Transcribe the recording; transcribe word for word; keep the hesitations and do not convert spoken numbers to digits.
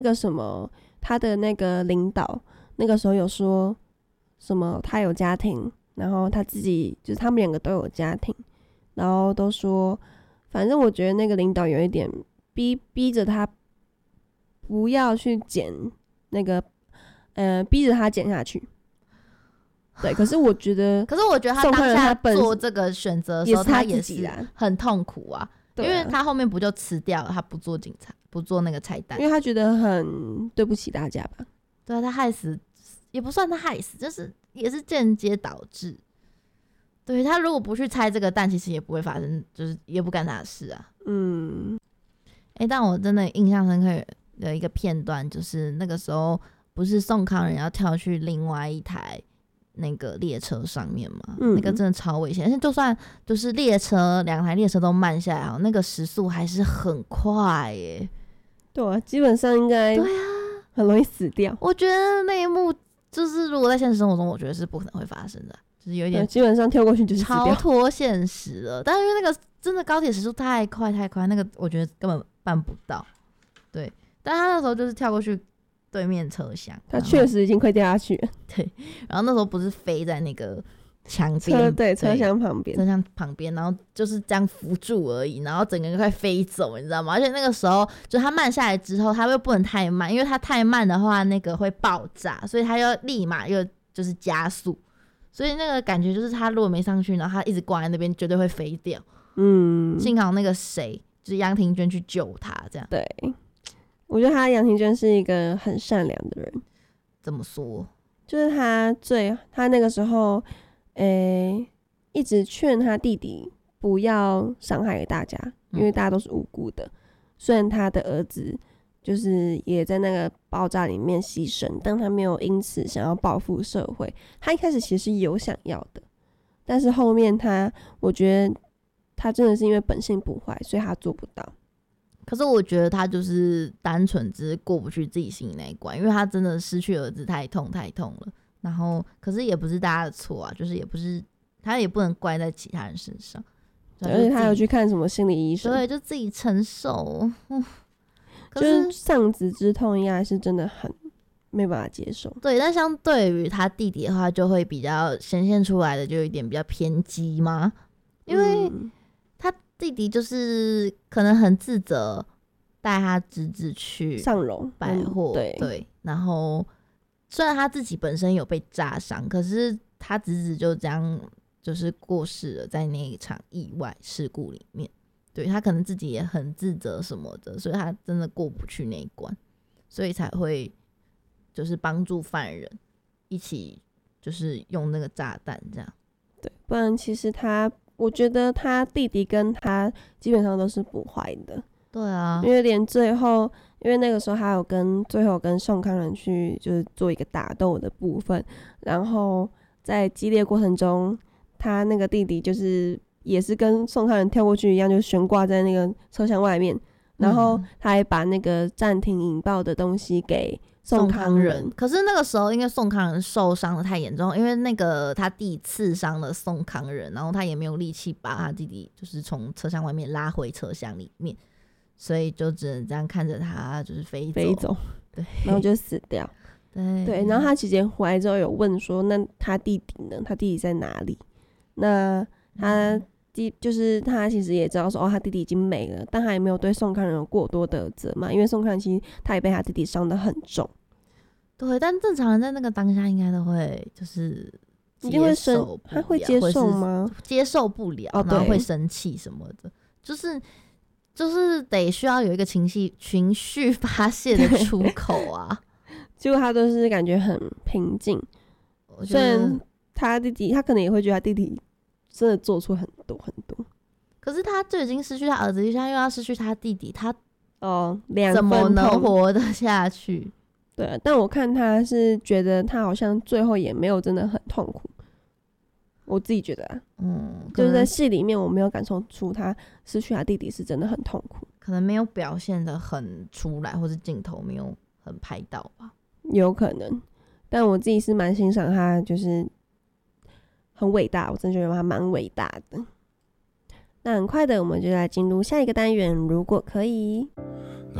那个什么他的那个领导那个时候有说什么他有家庭，然后他自己就是他们两个都有家庭，然后都说反正我觉得那个领导有一点逼逼着他不要去剪那个呃逼着他剪下去。对，可是我觉得可是我觉得他当下做这个选择的时候他也是很痛苦啊，因为他后面不就辞掉了，他不做警察不做那个菜单， 因为他觉得很对不起大家吧。 对啊，他害死也不算他害死，就是也是间接导致。对，他如果不去拆这个蛋，其实也不会发生，就是也不干他的事啊。嗯，哎、欸，但我真的印象深刻的一个片段，就是那个时候不是宋康仁要跳去另外一台那个列车上面嘛、嗯，那个真的超危险。而且就算就是列车两台列车都慢下来，那个时速还是很快耶、欸。 对啊，基本上应该对啊，很容易死掉。 我觉得那一幕就是如果在现实生活中，我觉得是不可能会发生的，就是有一点基本上跳过去就是死掉， 超脱现实了。但是因为那个真的高铁时速太快太快，那个我觉得根本办不到。对，但他那时候就是跳过去对面车厢， 他确实已经快掉下去了。 对，然后那时候不是飞在那个墙边， 对，车厢旁边， 车厢旁边，然后就是这样扶住而已，然后整个人快飞走，你知道吗？而且那个时候就他慢下来之后，他又不能太慢，因为他太慢的话，那个会爆炸，所以他又立马又就是加速，所以那个感觉就是他如果没上去，然后他一直挂在那边，绝对会飞掉。嗯，幸好那个谁，就是杨廷娟去救他，这样。 对，我觉得他杨廷娟是一个很善良的人。 怎么说？ 就是他最他那个时候，诶、欸，一直劝他弟弟不要伤害大家，因为大家都是无辜的。嗯、虽然他的儿子就是也在那个爆炸里面牺牲，但他没有因此想要报复社会。他一开始其实有想要的，但是后面他，我觉得他真的是因为本性不坏，所以他做不到。 可是我觉得他就是单纯只是过不去自己心里那一关，因为他真的失去儿子太痛太痛了。然后，可是也不是大家的错啊，就是也不是他也不能怪在其他人身上。 而且他有去看什么心理医生， 对，就自己承受。嗯、可是就是丧子之痛，应该是真的很没办法接受。 对，但相对于他弟弟的话，就会比较显现出来的就有一点比较偏激嘛，因为。嗯弟弟就是可能很自责，带他侄子去上荣百货、嗯，对对。然后虽然他自己本身有被炸伤，可是他侄子就这样就是过世了，在那一场意外事故里面。对，他可能自己也很自责什么的，所以他真的过不去那一关，所以才会就是帮助犯人一起就是用那个炸弹这样。 对，不然其实他。我觉得他弟弟跟他基本上都是不坏的， 对啊， 因为连最后，因为那个时候他有跟最后跟宋康仁去就是做一个打斗的部分，然后在激烈过程中，他那个弟弟就是也是跟宋康仁跳过去一样，就悬挂在那个车厢外面，然后他还把那个暂停引爆的东西给宋康仁。 可是那个时候因为宋康仁受伤的太严重，因为那个他弟刺伤了宋康仁，然后他也没有力气把他弟弟就是从车厢外面拉回车厢里面，所以就只能这样看着他就是飞走飞走，对，然后就死掉。 对对，然后他姐姐回来之后有问说，那他弟弟呢？他弟弟在哪里？那他弟就是他其实也知道说，哦，他弟弟已经没了，但他也没有对宋康仁有过多的责骂，因为宋康仁其实他也被他弟弟伤得很重。 对，但正常人在那个当下应该都会就是接受不了， 他会接受吗？ 接受不了，哦、然后会生气什么的，就是就是得需要有一个情绪情绪发泄的出口啊。 结果他都是感觉很平静，虽然他弟弟他可能也会觉得他弟弟真的做出很多很多， 可是他就已经失去他儿子，现在又要失去他弟弟，他哦怎么能活得下去？ 对啊，但我看他是觉得他好像最后也没有真的很痛苦，我自己觉得啊，嗯，就是在戏里面我没有感受出他失去他弟弟是真的很痛苦， 可能没有表现得很出来，或是镜头没有很拍到吧， 有可能。但我自己是蛮欣赏他，就是很伟大，我真的觉得他蛮伟大的。那很快的，我们就来进入下一个单元，如果可以。